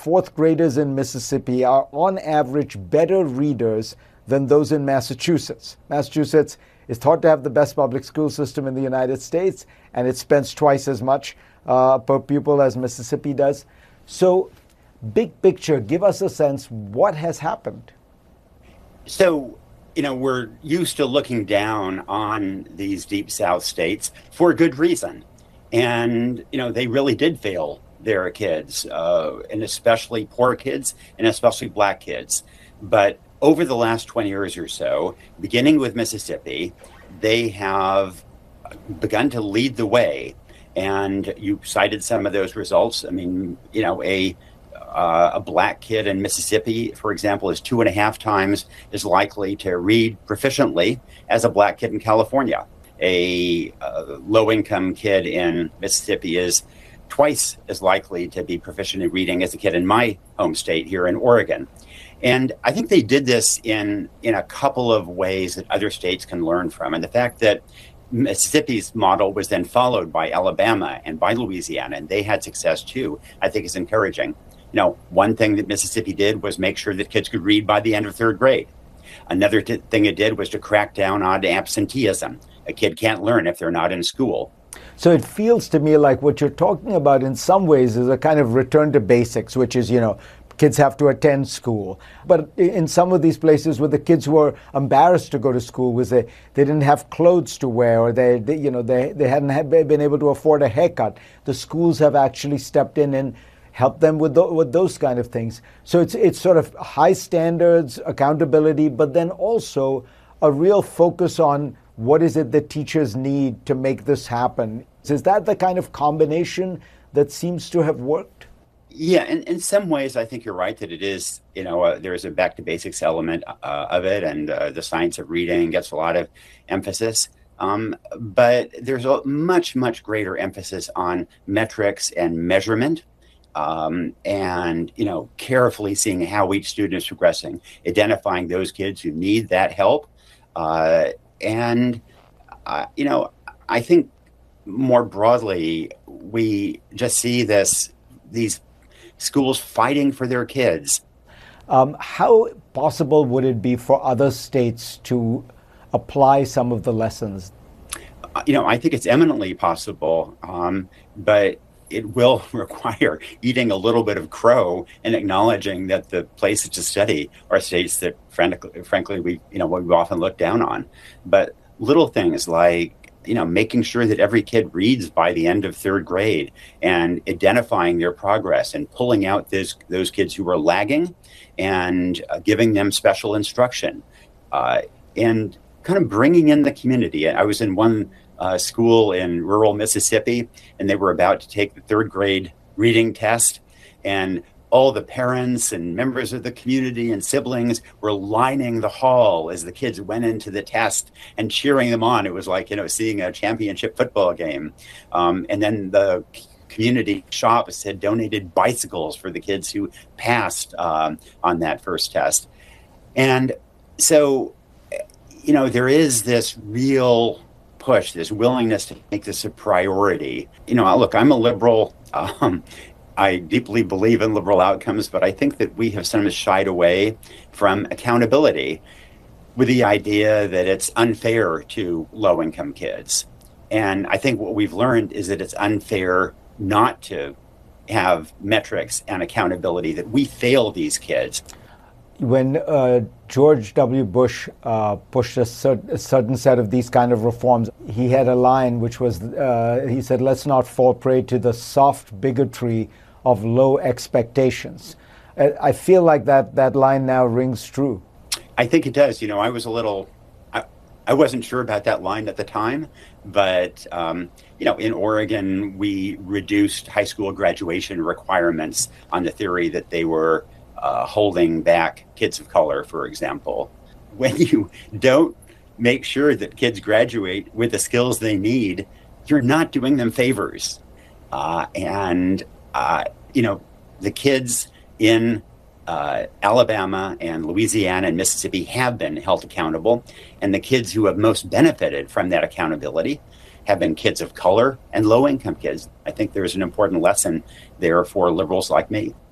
fourth graders in Mississippi are on average better readers than those in Massachusetts. Massachusetts is thought to have the best public school system in the United States, and it spends twice as much per pupil as Mississippi does. So, big picture, give us a sense, what has happened? So, we're used to looking down on these deep South states for good reason. And, they really did fail their kids, and especially poor kids, and especially Black kids. But over the last 20 years or so, beginning with Mississippi, they have begun to lead the way. And you cited some of those results. I mean, a Black kid in Mississippi, for example, is 2.5 times as likely to read proficiently as a Black kid in California. A low-income kid in Mississippi is twice as likely to be proficient in reading as a kid in my home state here in Oregon. And I think they did this in a couple of ways that other states can learn from. And the fact that Mississippi's model was then followed by Alabama and by Louisiana, and they had success too, I think is encouraging. One thing that Mississippi did was make sure that kids could read by the end of third grade. Another thing it did was to crack down on absenteeism. A kid can't learn if they're not in school. So it feels to me like what you're talking about in some ways is a kind of return to basics, which is, kids have to attend school. But in some of these places where the kids were embarrassed to go to school was they didn't have clothes to wear, or they hadn't been able to afford a haircut, the schools have actually stepped in and helped them with those kind of things. So it's sort of high standards, accountability, but then also a real focus on what is it that teachers need to make this happen. Is that the kind of combination that seems to have worked? Yeah, in some ways, I think you're right that it is, there's a back to basics element of it, and the science of reading gets a lot of emphasis. But there's a much, much greater emphasis on metrics and measurement, and, carefully seeing how each student is progressing, identifying those kids who need that help. I think more broadly, we just see these schools fighting for their kids. How possible would it be for other states to apply some of the lessons? I think it's eminently possible, but it will require eating a little bit of crow and acknowledging that the places to study are states that, frankly, we've often looked down on. But little things like, making sure that every kid reads by the end of third grade and identifying their progress and pulling out those kids who are lagging and giving them special instruction and kind of bringing in the community. I was in one school in rural Mississippi, and they were about to take the third grade reading test, and all the parents and members of the community and siblings were lining the hall as the kids went into the test and cheering them on. It was like, seeing a championship football game. And then the community shops had donated bicycles for the kids who passed on that first test. And so, there is this real push, this willingness to make this a priority. Look, I'm a liberal. I deeply believe in liberal outcomes, but I think that we have sometimes shied away from accountability with the idea that it's unfair to low-income kids. And I think what we've learned is that it's unfair not to have metrics and accountability, that we fail these kids. When George W. Bush pushed a certain set of these kind of reforms, he had a line which was, he said, let's not fall prey to the soft bigotry of low expectations. I feel like that line now rings true. I think it does. I was I wasn't sure about that line at the time, but, in Oregon, we reduced high school graduation requirements on the theory that they were holding back kids of color, for example. When you don't make sure that kids graduate with the skills they need, you're not doing them favors. The kids in Alabama and Louisiana and Mississippi have been held accountable, and the kids who have most benefited from that accountability have been kids of color and low-income kids. I think there's an important lesson there for liberals like me.